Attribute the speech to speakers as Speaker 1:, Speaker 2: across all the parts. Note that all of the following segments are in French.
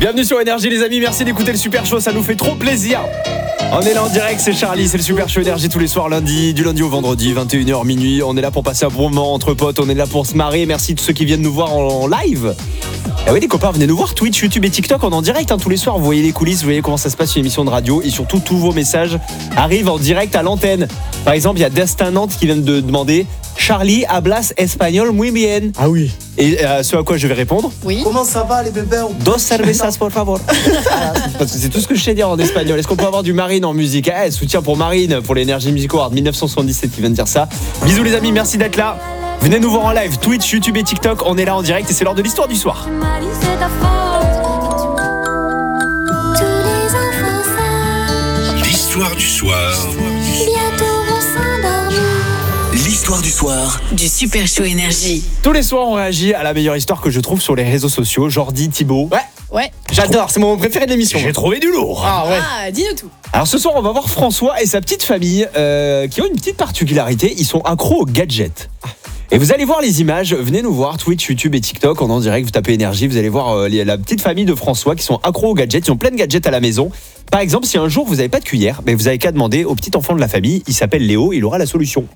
Speaker 1: Bienvenue sur Énergie les amis, merci d'écouter le Super Show, ça nous fait trop plaisir. On est là en direct, c'est Charlie, c'est le Super Show Énergie tous les soirs du lundi au vendredi, 21h minuit. On est là pour passer un bon moment entre potes, on est là pour se marrer. Merci à tous ceux qui viennent nous voir en live. Ah oui les copains, venez nous voir, Twitch, YouTube et TikTok, on est en direct tous les soirs. Vous voyez les coulisses, vous voyez comment ça se passe sur une émission de radio. Et surtout, tous vos messages arrivent en direct à l'antenne. Par exemple, il y a Destin Nantes qui vient de demander Charlie hablas espagnol muy bien.
Speaker 2: Ah oui.
Speaker 1: Et ce à quoi je vais répondre.
Speaker 3: Oui.
Speaker 2: Comment ça va les bébés?
Speaker 1: Dos cervezas por favor. Parce que c'est tout ce que je sais dire en espagnol. Est-ce qu'on peut avoir du Marine en musique? Soutien pour Marine, pour l'Energy Music Award 1977 qui vient de dire ça. Bisous les amis, merci d'être là. Venez nous voir en live, Twitch, YouTube et TikTok. On est là en direct et c'est l'heure de l'histoire du soir.
Speaker 4: L'histoire du soir. L'histoire du soir
Speaker 5: du Super Show Énergie.
Speaker 1: Tous les soirs, on réagit à la meilleure histoire que je trouve sur les réseaux sociaux. Jordi, Thibaut.
Speaker 3: Ouais.
Speaker 2: J'adore, c'est mon moment préféré de l'émission.
Speaker 1: J'ai trouvé du lourd.
Speaker 2: Ah ouais.
Speaker 3: Ah, dis-nous tout.
Speaker 1: Alors ce soir, on va voir François et sa petite famille qui ont une petite particularité. Ils sont accros aux gadgets. Et vous allez voir les images, venez nous voir, Twitch, YouTube et TikTok, on est en direct, vous tapez Énergie, vous allez voir la petite famille de François qui sont accros aux gadgets, ils ont plein de gadgets à la maison. Par exemple, si un jour vous n'avez pas de cuillère, vous n'avez qu'à demander au petit enfant de la famille, il s'appelle Léo, il aura la solution.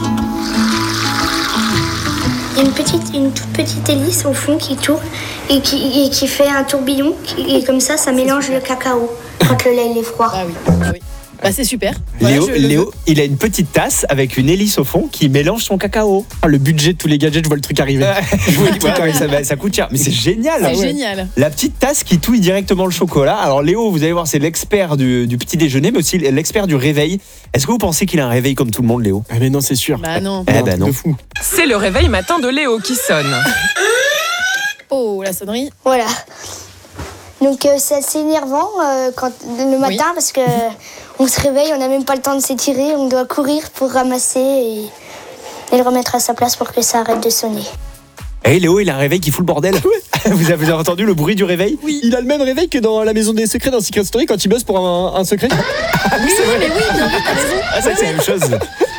Speaker 6: Il y a une toute petite hélice au fond qui tourne et qui fait un tourbillon et comme ça mélange le cacao quand le lait est froid.
Speaker 3: Ah oui. Bah c'est super. Voilà,
Speaker 1: Léo, il a une petite tasse avec une hélice au fond qui mélange son cacao.
Speaker 2: Le budget de tous les gadgets, je vois le truc arriver.
Speaker 1: Ça coûte cher, mais c'est génial.
Speaker 3: C'est génial.
Speaker 1: La petite tasse qui touille directement le chocolat. Alors Léo, vous allez voir, c'est l'expert du petit déjeuner, mais aussi l'expert du réveil. Est-ce que vous pensez qu'il a un réveil comme tout le monde, Léo?
Speaker 2: Mais non, c'est sûr.
Speaker 3: Bah non.
Speaker 1: Non.
Speaker 2: De fou.
Speaker 7: C'est le réveil matin de Léo qui sonne.
Speaker 3: Oh, la sonnerie.
Speaker 6: Voilà. Donc c'est assez énervant le matin parce que on se réveille, on n'a même pas le temps de s'étirer, on doit courir pour ramasser et le remettre à sa place pour que ça arrête de sonner.
Speaker 1: Léo, il a un réveil qui fout le bordel. Vous avez entendu le bruit du réveil?
Speaker 3: Oui.
Speaker 2: Il a le même réveil que dans la maison des secrets dans Secret Story quand il bosse pour un secret.
Speaker 3: Oui, mais oui, bien vu, t'as raison.
Speaker 1: C'est la même chose.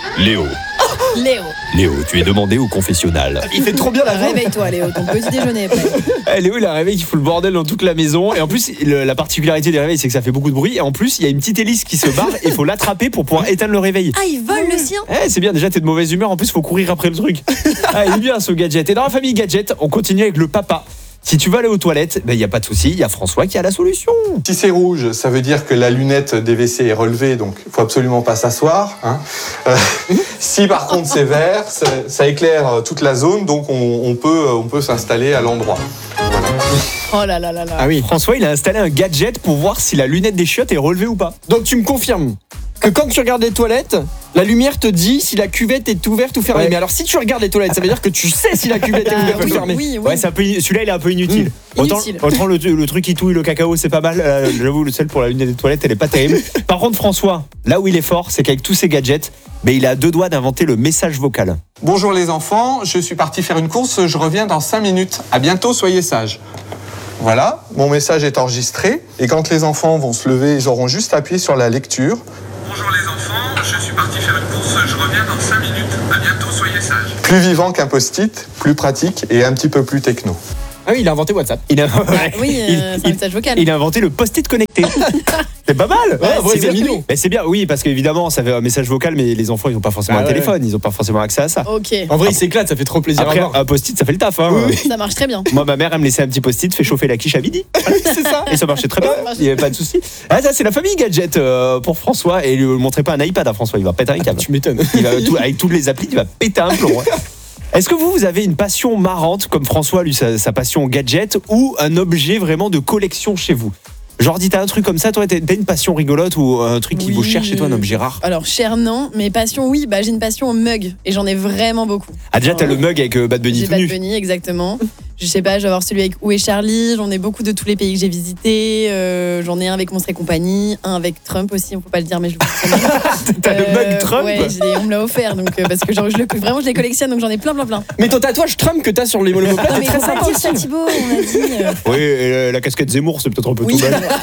Speaker 1: Léo, tu es demandé au confessionnal.
Speaker 2: Il fait trop bien la voix.
Speaker 3: Réveille-toi, Léo, ton petit déjeuner après.
Speaker 1: Léo, il a un réveil qui fout le bordel dans toute la maison. Et en plus, la particularité des réveils, c'est que ça fait beaucoup de bruit. Et en plus, il y a une petite hélice qui se barre et il faut l'attraper pour pouvoir éteindre le réveil.
Speaker 3: Ah, il vole le sien.
Speaker 1: C'est bien, déjà t'es de mauvaise humeur. En plus, il faut courir après le truc. Il est bien ce gadget. Et dans la famille gadget, on continue avec le papa. Si tu veux aller aux toilettes, il n'y a pas de souci, il y a François qui a la solution.
Speaker 8: Si c'est rouge, ça veut dire que la lunette des WC est relevée, donc il ne faut absolument pas s'asseoir. Si par contre c'est vert, ça éclaire toute la zone, donc on peut s'installer à l'endroit. Voilà.
Speaker 3: Oh là là.
Speaker 1: Ah oui, François, il a installé un gadget pour voir si la lunette des chiottes est relevée ou pas.
Speaker 2: Donc tu me confirmes que quand tu regardes les toilettes, la lumière te dit si la cuvette est ouverte ou fermée.
Speaker 1: Ouais.
Speaker 2: Mais alors si tu regardes les toilettes, ça veut dire que tu sais si la cuvette est ouverte ou fermée.
Speaker 3: Oui.
Speaker 1: Ouais, celui-là il est un peu inutile.
Speaker 3: Inutile.
Speaker 1: Autant le truc qui touille le cacao, c'est pas mal. J'avoue, le sel pour la lunette des toilettes, elle est pas terrible. Par contre, François, là où il est fort, c'est qu'avec tous ses gadgets, il a à 2 doigts d'inventer le message vocal.
Speaker 8: Bonjour les enfants, je suis parti faire une course, je reviens dans 5 minutes. À bientôt, soyez sages. Voilà, mon message est enregistré et quand les enfants vont se lever, ils auront juste appuyé sur la lecture.
Speaker 4: Bonjour les enfants, je suis parti faire une course, je reviens dans 5 minutes. À bientôt, soyez sages.
Speaker 8: Plus vivant qu'un post-it, plus pratique et un petit peu plus techno.
Speaker 2: Ah oui, il a inventé WhatsApp.
Speaker 3: C'est un message vocal.
Speaker 1: Il a inventé le post-it connecté. C'est pas mal.
Speaker 2: C'est mignon.
Speaker 1: Mais c'est bien, oui, parce qu'évidemment, ça fait un message vocal, mais les enfants, ils n'ont pas forcément un téléphone, ils n'ont pas forcément accès à ça.
Speaker 3: Ok.
Speaker 2: En vrai, il s'éclate, ça fait trop plaisir
Speaker 1: Après,
Speaker 2: à voir.
Speaker 1: un post-it, ça fait le taf.
Speaker 3: Ça marche très bien.
Speaker 1: Moi, ma mère, elle me laissait un petit post-it, fait chauffer la quiche à midi.
Speaker 2: C'est ça.
Speaker 1: Et ça marchait très bien, il n'y avait pas de souci. Ça, c'est la famille gadget pour François. Et il ne montrait pas un iPad à François, il va péter un câble.
Speaker 2: Tu m'étonnes.
Speaker 1: Avec toutes les applis, il va péter un plomb. Est-ce que vous avez une passion marrante, comme François, lui, sa passion gadget, ou un objet vraiment de collection chez vous? Genre, t'as un truc comme ça, toi, t'as une passion rigolote ou un truc qui vaut cher chez toi, un objet rare?
Speaker 3: Alors, cher, non, mais passion, oui, j'ai une passion au mug et j'en ai vraiment beaucoup.
Speaker 1: Ah, déjà, t'as le mug avec Bad Bunny
Speaker 3: J'ai
Speaker 1: tout nu.
Speaker 3: Bad Bunny, exactement. Je sais pas, je vais avoir celui avec Où est Charlie, j'en ai beaucoup de tous les pays que j'ai visités, j'en ai un avec Monstre et compagnie, un avec Trump aussi, on peut pas le dire, mais je le connais.
Speaker 1: T'as le mug Trump?
Speaker 3: Ouais, on me l'a offert, donc, parce que vraiment je les collectionne, donc j'en ai plein.
Speaker 2: Mais ton tatouage Trump que t'as sur les monoplates,
Speaker 3: Non, mais
Speaker 2: c'est
Speaker 3: faut
Speaker 2: très
Speaker 3: pas
Speaker 2: sympa
Speaker 3: dire ça,
Speaker 2: aussi.
Speaker 3: Thibaut, on a dit.
Speaker 1: Oui, et la casquette Zemmour, c'est peut-être un peu
Speaker 3: Oui.
Speaker 1: tout belle.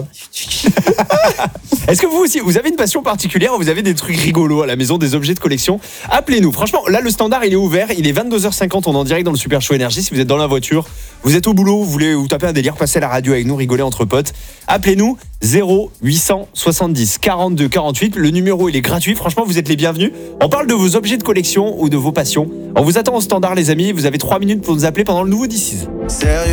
Speaker 1: Est-ce que vous aussi, vous avez une passion particulière ou vous avez des trucs rigolos à la maison, des objets de collection? Appelez-nous. Franchement, là, le standard, il est ouvert. Il est 22h50. On est en direct dans le Super Show Énergie. Si vous êtes dans la la voiture. Vous êtes au boulot, vous voulez vous taper un délire, passez à la radio avec nous, rigoler entre potes. Appelez-nous 0870 42 48. Le numéro, il est gratuit. Franchement, vous êtes les bienvenus. On parle de vos objets de collection ou de vos passions. On vous attend au standard, les amis. Vous avez 3 minutes pour nous appeler pendant le nouveau This Is.
Speaker 5: Sérieux